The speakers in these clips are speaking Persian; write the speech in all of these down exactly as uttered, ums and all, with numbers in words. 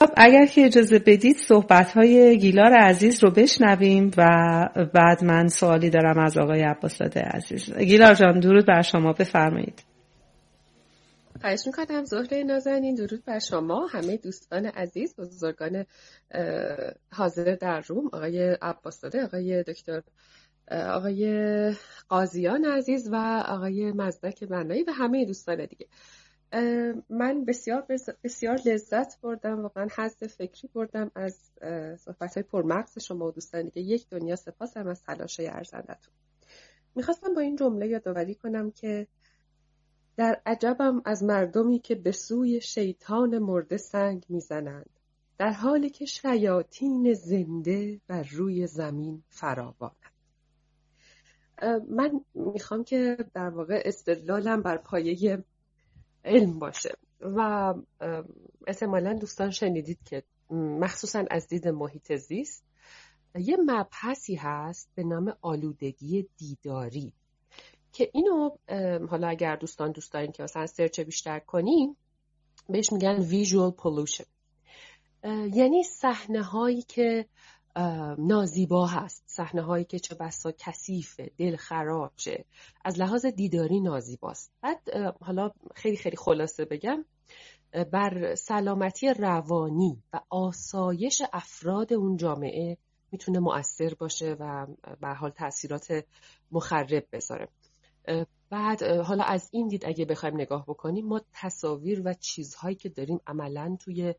اگر که اجازه بدید صحبت‌های گیلار عزیز رو بشنویم و بعد من سوالی دارم از آقای عباس‌زاده عزیز. گیلار جان درود بر شما، بفرمایید. خواهش میکنم زهره نازنین. درود بر شما همه دوستان عزیز، بزرگان حاضر در روم، آقای عباس‌زاده، آقای دکتر، آقای قاضیان عزیز و آقای مزدک بنایی و همه دوستان دیگه. من بسیار بسیار لذت بردم، واقعا حظ فکری بردم از صحبت‌های پرمغز شما و دوستان دیگه. یک دنیا سپاسم از تلاش ارزندتون. میخواستم با این جمله یادآوری کنم که در عجبم از مردمی که به سوی شیطان مرده سنگ میزنند، در حالی که شیاطین زنده بر روی زمین فراوانند. من میخوام که در واقع استدلالم بر پایه علم باشه و احتمالاً دوستان شنیدید که مخصوصاً از دید محیط زیست یه مبحثی هست به نام آلودگی دیداری که اینو حالا اگر دوستان دوست دارین که مثلا سرچ بیشتر کنین بهش میگن ویژوال پولوشن، یعنی صحنه هایی که نازیبا هست، صحنه هایی که چه بسا کثیفه، دل خراشه، از لحاظ دیداری نازیباست. بعد حالا خیلی خیلی خلاصه بگم بر سلامتی روانی و آسایش افراد اون جامعه میتونه مؤثر باشه و به هر حال تأثیرات مخرب بذاره. بعد حالا از این دید اگه بخوایم نگاه بکنیم، ما تصاویر و چیزهایی که داریم عملاً توی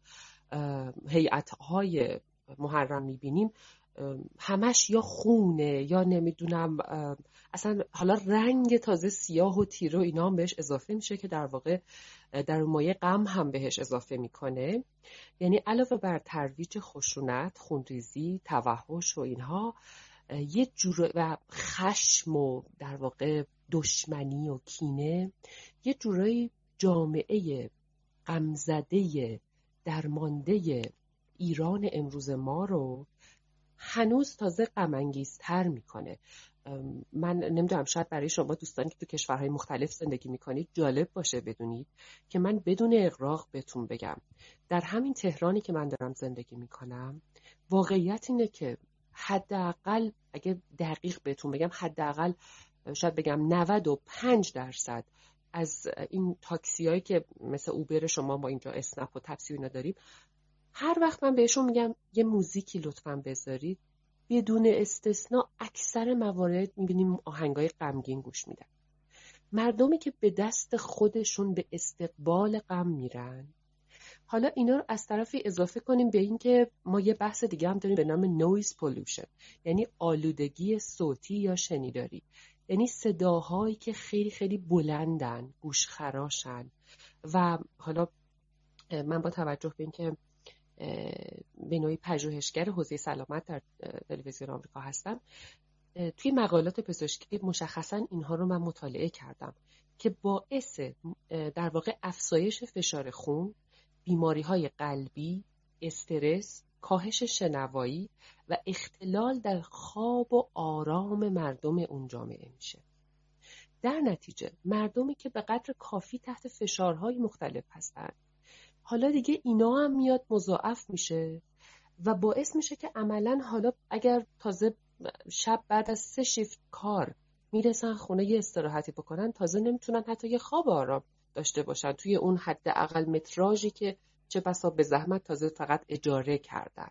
هیئت‌های محرم میبینیم همش یا خونه یا نمیدونم اصلا حالا رنگ تازه سیاه و تیره و اینا هم بهش اضافه میشه که در واقع در مایه غم هم بهش اضافه میکنه. یعنی علاوه بر ترویج خشونت، خونریزی، توحش و اینها، یه جور و خشم و در واقع دشمنی و کینه، یه جورایی جامعه غمزده درمانده ایران امروز ما رو هنوز تازه غم انگیزتر میکنه. من نمیدونم، شاید برای شما دوستانی که تو کشورهای مختلف زندگی میکنید جالب باشه بدونید که من بدون اغراق بهتون بگم در همین تهرانی که من دارم زندگی میکنم واقعیت اینه که حداقل اگه دقیق بهتون بگم حداقل شاید بگم نود و پنج درصد از این تاکسی هایی که مثل اوبر شما ما اینجا اسنپ و تپسی و اینا داریم، هر وقت من بهشون میگم یه موزیکی لطفاً بذارید، بدون استثناء اکثر موارد میبینیم آهنگای غمگین گوش میدن. مردمی که به دست خودشون به استقبال غم میرن. حالا اینا رو از طرفی اضافه کنیم به این که ما یه بحث دیگه هم داریم به نام نویز پولوشن، یعنی آلودگی صوتی یا شنیداری، یعنی صداهایی که خیلی خیلی بلندن، گوشخراشن. و حالا من با توجه به این که به نوعی پژوهشگر حوزه سلامت در تلویزیون آمریکا هستم، توی مقالات پزشکی مشخصا اینها رو من مطالعه کردم که باعث در واقع افزایش فشار خون، بیماری‌های قلبی، استرس، کاهش شنوایی و اختلال در خواب و آرام مردم اون جامعه میشه. در نتیجه مردمی که به قدر کافی تحت فشارهای مختلف هستند، حالا دیگه اینا هم میاد مضاعف میشه و باعث میشه که عملاً حالا اگر تازه شب بعد از سه شیفت کار میرسن خونه یه استراحتی بکنن، تازه نمیتونن حتی یه خواب آرام داشته باشن توی اون حد اقل متراژی که چه بسا به زحمت تازه فقط اجاره کردن.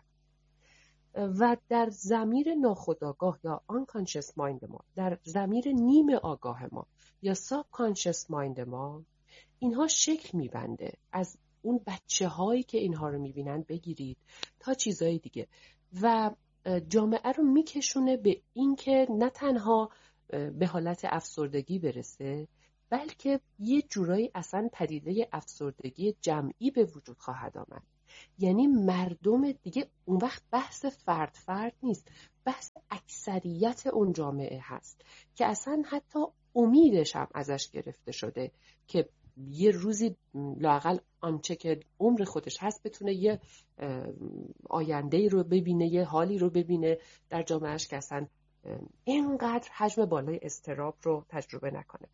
و در ضمیر ناخودآگاه یا unconscious mind ما، در ضمیر نیم آگاه ما یا subconscious mind ما، اینها شکل میبنده. از اون بچه هایی که اینها رو میبینن بگیرید تا چیزهای دیگه، و جامعه رو میکشونه به این که نه تنها به حالت افسردگی برسه، بلکه یه جورایی اصلا پدیده افسردگی جمعی به وجود خواهد آمد. یعنی مردم دیگه اون وقت بحث فرد فرد نیست، بحث اکثریت اون جامعه هست که اصلا حتی امیدش هم ازش گرفته شده که یه روزی لااقل آنچه که عمر خودش هست بتونه یه آینده رو ببینه، یه حالی رو ببینه در جامعهش که اصلا اینقدر حجم بالای اضطراب رو تجربه نکنه.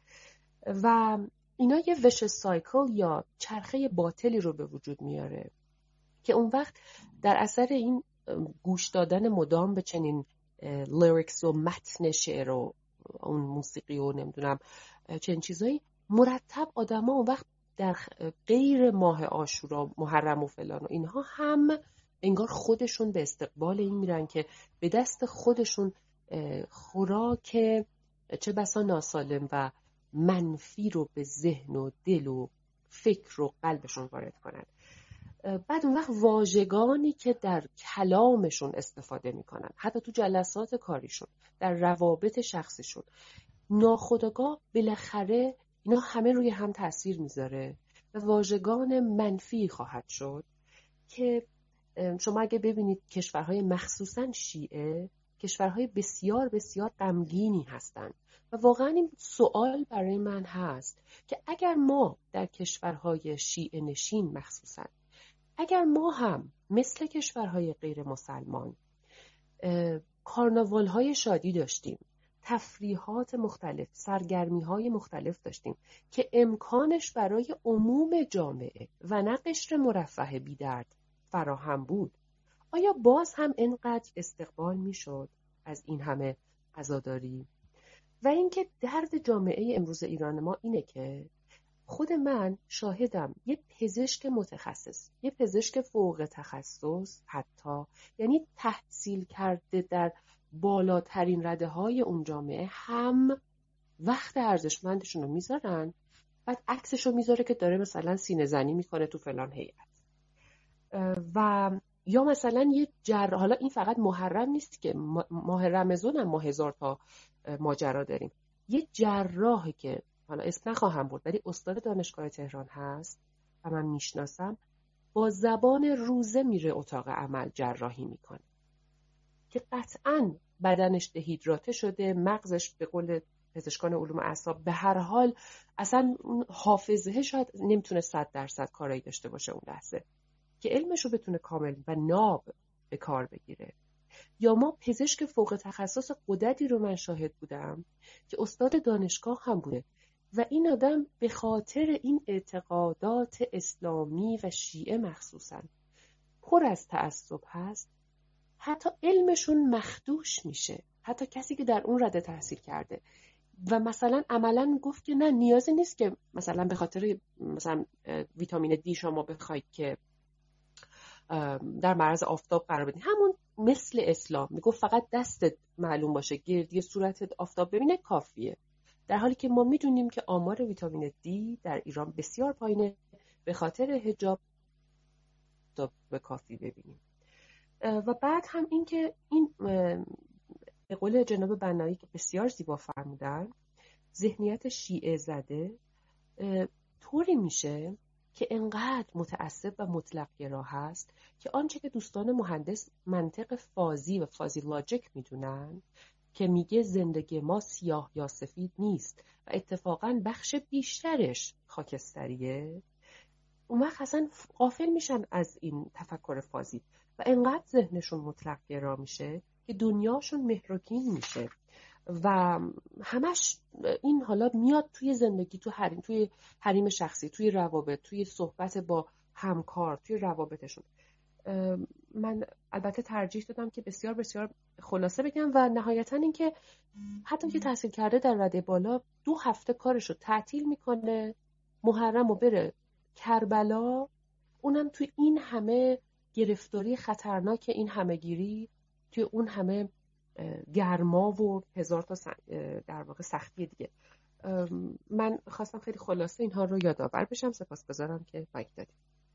و اینا یه وش سایکل یا چرخه باطلی رو به وجود میاره که اون وقت در اثر این گوش دادن مدام به چنین لیریکس و متن شعر و اون موسیقی و نمیدونم چنین چیزایی، مرتب آدما اون وقت در غیر ماه عاشورا، محرم و فلان و اینها هم انگار خودشون به استقبال این میرن که به دست خودشون خوراک چه بسا ناسالم و منفی رو به ذهن و دل و فکر و قلبشون وارد کنن. بعد اون وقت واژگانی که در کلامشون استفاده میکنن، حتی تو جلسات کاریشون، در روابط شخصیشون، ناخودآگاه بالاخره اینا همه روی هم تاثیر میذاره و واژگان منفی خواهد شد که شما اگه ببینید کشورهای مخصوصا شیعه کشورهای بسیار بسیار غمگینی هستند و واقعا این سوال برای من هست که اگر ما در کشورهای شیعه نشین مخصوصا، اگر ما هم مثل کشورهای غیر مسلمان کارناوال های شادی داشتیم، تفریحات مختلف، سرگرمی های مختلف داشتیم که امکانش برای عموم جامعه و نه قشر مرفه بی درد فراهم بود، آیا باز هم اینقدر استقبال می شد از این همه عزاداری؟ و اینکه درد جامعه امروز ایران ما اینه که خود من شاهدم، یه پزشک متخصص، یه پزشک فوق تخصص حتی، یعنی تحصیل کرده در بالاترین رده های اون جامعه، هم وقت ارزشمندشون رو میذارن، بعد عکسش رو میذاره که داره مثلا سینه زنی میکنه تو فلان هیئت، و یا مثلا یه جراح، حالا این فقط محرم نیست که ماه رمضان هم ما هزار تا ماجرا داریم، یه جراحی که حالا اسم نخواهم برد ولی استاد دانشگاه تهران هست و من میشناسم، با زبان روزه میره اتاق عمل جراحی میکنه که قطعاً بدنش دهیدراته شده، مغزش به قول پزشکان علوم اعصاب به هر حال اصلا حافظه شاید نمیتونه صد درصد کارایی داشته باشه اون لحظه که علمش رو بتونه کامل و ناب به کار بگیره. یا ما پزشک فوق تخصص غددی رو من شاهد بودم که استاد دانشگاه هم بوده و این آدم به خاطر این اعتقادات اسلامی و شیعه مخصوصا پر از تعصب هست، حتی علمشون مخدوش میشه، حتی کسی که در اون رده تحصیل کرده و مثلا عملا گفت که نه نیازی نیست که مثلا به خاطر مثلا ویتامین دی شما بخواید که در معرض آفتاب قرار بدین، همون مثل اسلام میگفت فقط دستت معلوم باشه، گردی صورتت آفتاب ببینه کافیه، در حالی که ما میدونیم که آمار ویتامین دی در ایران بسیار پایینه به خاطر حجاب به کافی ببینیم. و بعد هم این که این به قول جناب بنایی که بسیار زیبا فرمودن، ذهنیت شیعه زده طوری میشه که انقدر متعصب و مطلق گرا هست که آنچه که دوستان مهندس منطق فازی و فازی لاجیک میدونن که میگه زندگی ما سیاه یا سفید نیست و اتفاقاً بخش بیشترش خاکستریه، اون وقت اصلا غافل میشن از این تفکر فازی و انقدر ذهنشون مطلق گرا میشه که دنیاشون مهرگین میشه و همش این حالا میاد توی زندگی، تو حریم، توی حریم شخصی، توی روابط، توی صحبت با همکار، توی روابطشون. من البته ترجیح دادم که بسیار بسیار خلاصه بگم و نهایتا این که حتی که تحصیل کرده در رده بالا دو هفته کارشو تعطیل میکنه، محرم و بره کربلا، اونم توی این همه گرفتاری خطرناک، این همه گیری، توی اون همه گرما و هزار تا در واقع سختی دیگه. من خواستم خیلی خلاصه اینها رو یادآور بشم. سپاسگزارم که مایک دادید.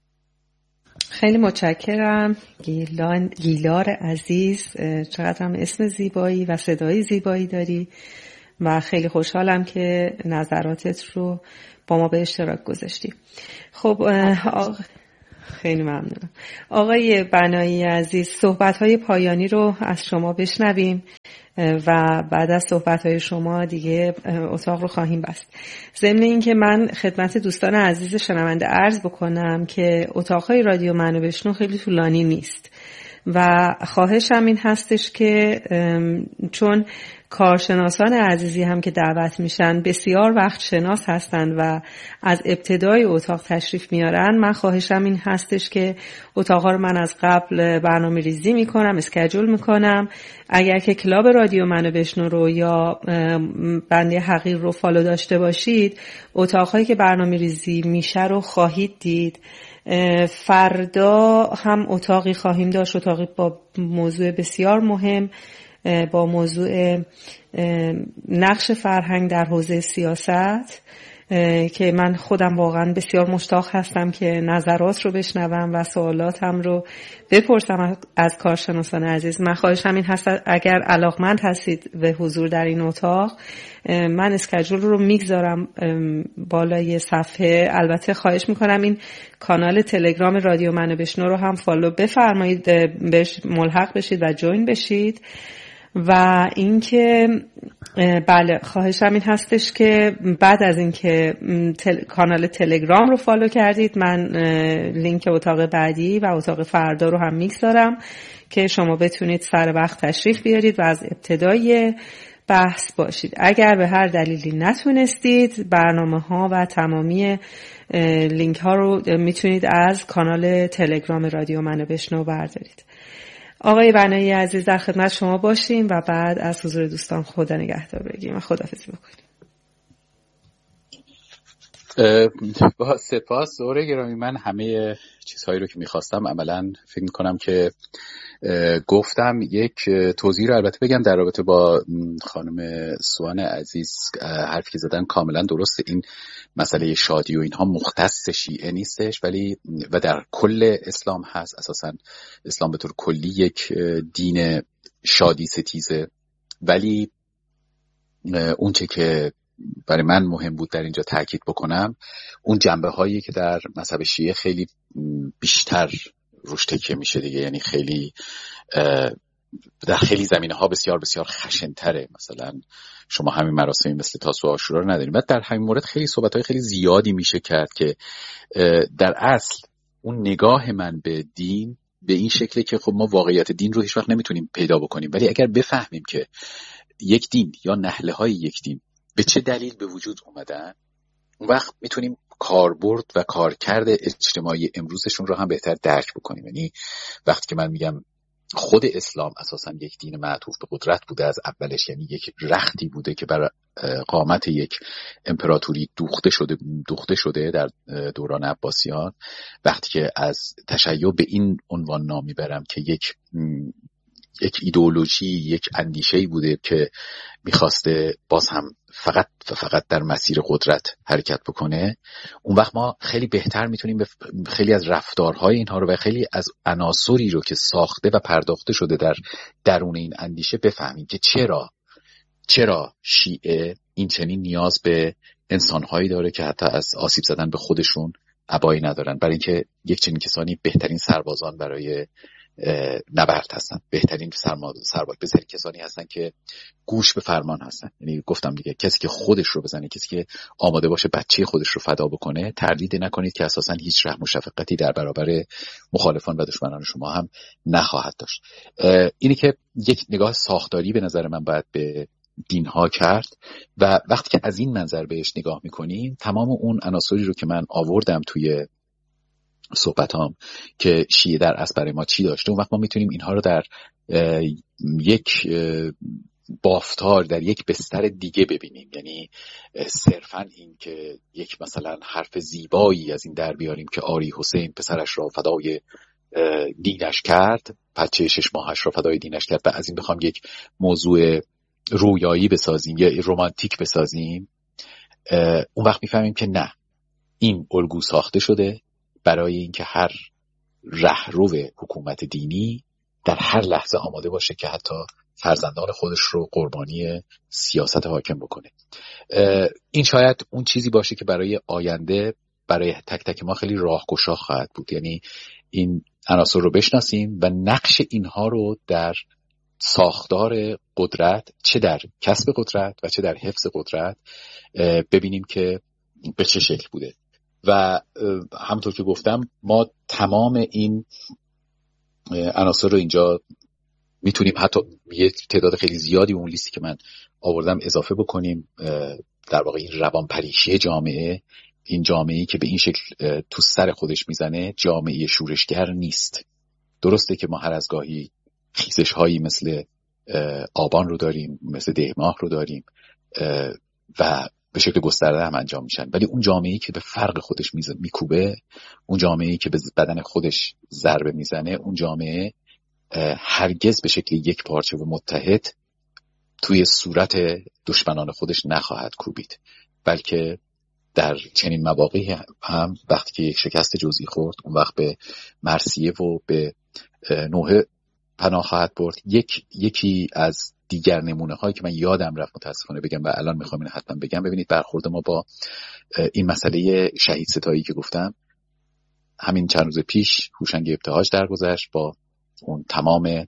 خیلی متشکرم گیلان، گیلار عزیز، چقدر هم اسم زیبایی و صدای زیبایی داری و خیلی خوشحالم که نظراتت رو با ما به اشتراک گذاشتی. خب آقا خیلی ممنونم. آقای بنایی عزیز، صحبت‌های پایانی رو از شما بشنویم و بعد از صحبت‌های شما دیگه اتاق رو خواهیم بست. ضمن این که من خدمت دوستان عزیز شنونده عرض بکنم که اتاق‌های رادیو منو بشنو خیلی طولانی نیست و خواهشم این هستش که چون کارشناسان عزیزی هم که دعوت میشن بسیار وقت شناس هستند و از ابتدای اتاق تشریف میارن. من خواهشم این هستش که اتاقا رو من از قبل برنامه ریزی میکنم، اسکیجول میکنم. اگر که کلاب رادیو منو بشنو رو یا بنده حقیر رو فالو داشته باشید، اتاقهایی که برنامه ریزی میشه رو خواهید دید. فردا هم اتاقی خواهیم داشت، اتاقی با موضوع بسیار مهم، با موضوع نقش فرهنگ در حوزه سیاست که من خودم واقعا بسیار مشتاق هستم که نظرات رو بشنوم و سوالاتم رو بپرسم از کارشناسان عزیز. من خواهشم این هست اگر علاقمند هستید به حضور در این اتاق، من اسکیجول رو میگذارم بالای صفحه. البته خواهش میکنم این کانال تلگرام رادیو منو بشنو رو هم فالو بفرمایید، بهش ملحق بشید و جوین بشید. و اینکه بله خواهشم این هستش که بعد از اینکه تل... کانال تلگرام رو فالو کردید، من لینک اتاق بعدی و اتاق فردا رو هم میگذارم که شما بتونید سر وقت تشریف بیارید و از ابتدای بحث باشید. اگر به هر دلیلی نتونستید، برنامه ها و تمامی لینک ها رو میتونید از کانال تلگرام رادیو منو بشنو بردارید. آقای بنایی عزیز در خدمت شما باشیم و بعد از حضور دوستان خدا نگهدار بگیم و خداحافظی بکنیم. با سپاس زهره گرامی. من همه چیزهایی رو که میخواستم عملا فکر میکنم که گفتم. یک توضیح رو البته بگم در رابطه با خانم سوان عزیز، حرفی که زدن کاملا درسته. این مسئله شادی و اینها مختص شیعه نیستش، ولی و در کل اسلام هست. اساسا اسلام به طور کلی یک دین شادی ستیزه، ولی اون چه که برای من مهم بود در اینجا تاکید بکنم، اون جنبه هایی که در مذهب شیعه خیلی بیشتر روش تکیه میشه دیگه، یعنی خیلی در خیلی زمینه ها بسیار بسیار خشن‌تره. مثلا شما همین مراسمی مثل تاسوعا و عاشورا رو نداریم. بعد در همین مورد خیلی صحبت‌های خیلی زیادی میشه کرد که در اصل اون نگاه من به دین به این شکله که خب ما واقعیت دین رو هیچ وقت نمیتونیم پیدا بکنیم، ولی اگر بفهمیم که یک دین یا نحله‌های یک دین به چه دلیل به وجود اومدن، اون وقت میتونیم کاربرد و کارکرد اجتماعی امروزشون رو هم بهتر درک بکنیم. یعنی وقتی که من میگم خود اسلام اساساً یک دین معطوف به قدرت بوده از اولش، یعنی یک رختی بوده که بر قامت یک امپراتوری دوخته شده دوخته شده در دوران عباسیان. وقتی که از تشیع به این عنوان نام میبرم که یک یک ایدئولوژی، یک اندیشه‌ای بوده که میخواسته باز هم فقط فقط در مسیر قدرت حرکت بکنه، اون وقت ما خیلی بهتر میتونیم خیلی از رفتارهای اینها رو و خیلی از عناصری رو که ساخته و پرداخته شده در درون این اندیشه بفهمیم که چرا چرا شیعه این چنین نیاز به انسانهایی داره که حتی از آسیب زدن به خودشون ابایی ندارن، برای اینکه یک چنین کسانی بهترین سربازان برای نبرد هستن، بهترین سرباز بهترین کسانی هستن که گوش به فرمان هستن. یعنی گفتم دیگه، کسی که خودش رو بزنه، کسی که آماده باشه بچه خودش رو فدا بکنه، تردید نکنید که اساسا هیچ رحم و شفقتی در برابر مخالفان و دشمنان شما هم نخواهد داشت. اینی که یک نگاه ساختاری به نظر من باید به دین ها کرد و وقتی که از این منظر بهش نگاه میکنیم، تمام اون عناصری رو که من آوردم توی صحبتام که شیعه در اصل برای ما چی داشته، اون وقت ما میتونیم اینها رو در یک بافتار، در یک بستر دیگه ببینیم. یعنی صرفاً این که یک مثلا حرف زیبایی از این در بیاریم که آری حسین پسرش را فدای دینش کرد، بچه شش ماهش را فدای دینش کرد، و از این بخوام یک موضوع رویایی بسازیم یا رمانتیک بسازیم، اون وقت میفهمیم که نه، این الگو ساخته شده برای اینکه هر رهرو حکومت دینی در هر لحظه آماده باشه که حتی فرزندان خودش رو قربانی سیاست حاکم بکنه. این شاید اون چیزی باشه که برای آینده برای تک تک ما خیلی راهگشا خواهد بود. یعنی این عناصر رو بشناسیم و نقش اینها رو در ساختار قدرت، چه در کسب قدرت و چه در حفظ قدرت، ببینیم که به چه شکل بوده. و همونطور که گفتم ما تمام این عناصر رو اینجا میتونیم حتی یه تعداد خیلی زیادی اون لیستی که من آوردم اضافه بکنیم. در واقع این روانپریشی جامعه، این جامعه‌ای که به این شکل تو سر خودش میزنه، جامعه شورشگر نیست. درسته که ما هر از گاهی خیزش هایی مثل آبان رو داریم، مثل دیهماه رو داریم و به شکل گسترده هم انجام میشن، ولی اون جامعه‌ای که به فرق خودش میکوبه، اون جامعه‌ای که به بدن خودش ضربه میزنه، اون جامعه هرگز به شکل یک پارچه و متحد توی صورت دشمنان خودش نخواهد کوبید، بلکه در چنین مواقعی هم وقتی که یک شکست جزئی خورد، اون وقت به مرثیه و به نوحه پناه خواهد برد. یک یکی از دیگر نمونه هایی که من یادم رفت متاسفانه بگم و الان میخوام اینو حتما بگم، ببینید برخورد ما با این مسئله شهید ستایی که گفتم همین چند روز پیش هوشنگ ابتهاج درگذشت با اون تمام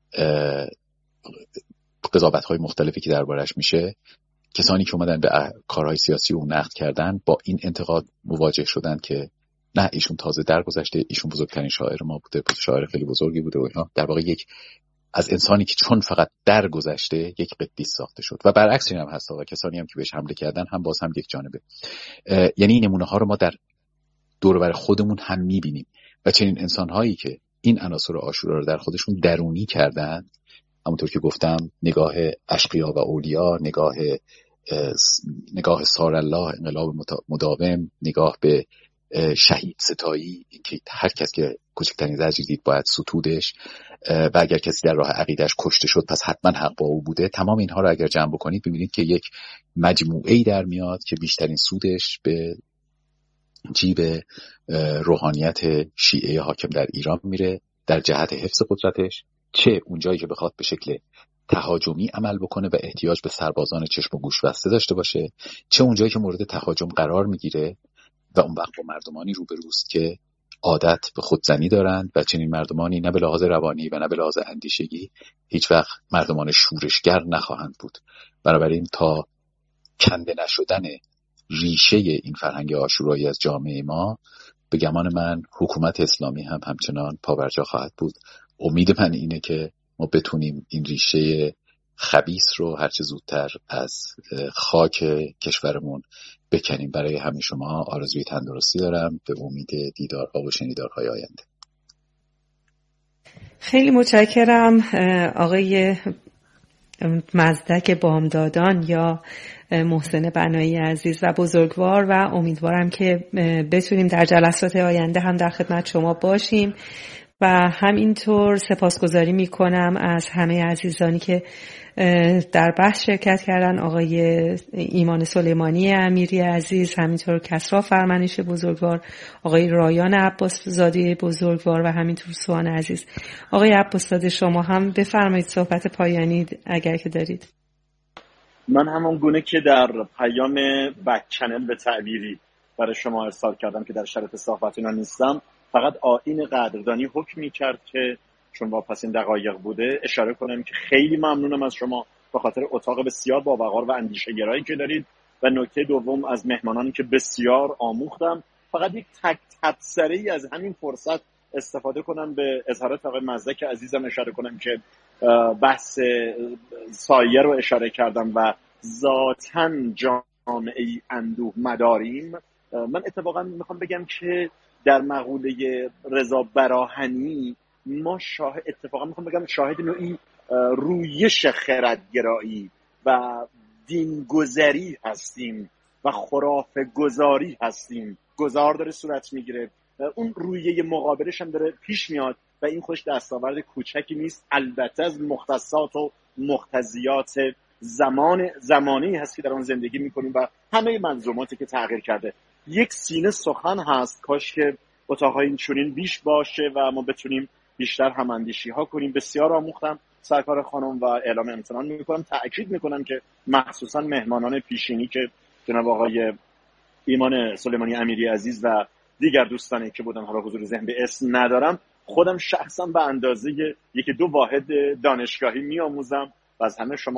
قضاوت‌های مختلفی که دربارش میشه. کسانی که اومدن به کارهای سیاسی او نقد کردن با این انتقاد مواجه شدن که نه ایشون تازه درگذشته، ایشون بزرگترین شاعر ما بوده، شاعر خیلی بزرگی بوده و اینا. در واقع یک از انسانی که چون فقط درگذشته یک قدیس ساخته شد و برعکس این هم هست. و کسانی هم که بهش حمله کردن هم باز هم یک جانبه. یعنی این نمونه ها رو ما در دور و بر خودمون هم میبینیم و چنین انسان‌هایی که این عناصر عاشورا رو در خودشون درونی کردن، همونطور که گفتم نگاه اشقیا و اولیا، نگاه نگاه سارالله، انقلاب مداوم، نگاه به شهید ستایی، اینکه هر کس که کوچکترین زجری دید باید ستودش و اگر کسی در راه عقیدهش کشته شد پس حتما حق با او بوده. تمام اینها رو اگر جمع بکنید ببینید که یک مجموعه‌ای در میاد که بیشترین سودش به جیب روحانیت شیعه حاکم در ایران میره در جهت حفظ قدرتش، چه اونجایی که بخواد به شکل تهاجمی عمل بکنه و احتیاج به سربازان چشم و گوش بسته داشته باشه، چه اونجایی که مورد تهاجم قرار میگیره و اون وقت با مردمانی روبروست که عادت به خودزنی دارند و چنین مردمانی نه به لحاظ روانی و نه به لحاظ اندیشگی هیچ وقت مردمان شورشگر نخواهند بود. بنابراین تا کنده نشدن ریشه این فرهنگ عاشورایی از جامعه ما، به گمان من حکومت اسلامی هم همچنان پابرجا خواهد بود. امید من اینه که ما بتونیم این ریشه خبیث رو هرچه زودتر از خاک کشورمون بکنیم. برای همه شما آرزوی تندرستی دارم به امید دیدارها و شنیدارهای آینده. خیلی متشکرم آقای مزدک بامدادان یا محسن بنایی عزیز و بزرگوار، و امیدوارم که بتونیم در جلسات آینده هم در خدمت شما باشیم و همینطور سپاسگزاری میکنم از همه عزیزانی که در بحث شرکت کردن، آقای ایمان سلیمانی امیری عزیز، همینطور کسری فرمانش بزرگوار، آقای رایان عباس زاده بزرگوار و همینطور سوان عزیز. آقای عباس زاده شما هم بفرمایید صحبت پایانی اگر که دارید. من همون گونه که در پیام بک چنل به تعبیری برای شما ارسال کردم که در شرط صحبت اینا نیستم، فقط آیین قدردانی حکم می‌کرد که چون واپسین دقایق بوده اشاره کنم که خیلی ممنونم از شما به خاطر اتاق بسیار باوقار و اندیشه‌گرایی که دارید. و نکته دوم از مهمانانی که بسیار آموختم. فقط یک تک تبصره‌ای از همین فرصت استفاده کنم به اظهارات آقای مزدک عزیزم اشاره کنم که بحث سایه رو اشاره کردم و ذاتاً جامعه‌ای اندوه مداریم. من اتفاقا میخوام بگم که در مقوله رضا براهنی ما شاهد اتفاقا میخوام بگم شاهد نوعی رویش خردگرایی و دینگذری هستیم و خرافه گذاری هستیم. گذار داره صورت میگیره، اون رویه مقابلش هم داره پیش میاد و این خوش دستاورد کوچکی نیست. البته از مختصات و مقتضیات زمان زمانی هست که در آن زندگی میکنیم و همه منظوماتی که تغییر کرده. یک سینه سخن هست، کاش که اتاقهای این چونین بیش باشه و ما بتونیم بیشتر هماندیشی ها کنیم. بسیار آموختم سرکار خانم و اعلام امتنان میکنم. تأکید میکنم که مخصوصا مهمانان پیشینی که جناب آقای ایمان سلیمانی امیری عزیز و دیگر دوستانی که بودن، حالا حضور ذهن به اسم ندارم، خودم شخصا به اندازه یکی دو واحد دانشگاهی میآموزم و از همه شما